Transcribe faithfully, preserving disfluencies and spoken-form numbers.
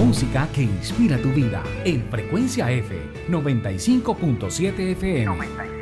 música que inspira tu vida en Frecuencia F noventa y cinco punto siete F M.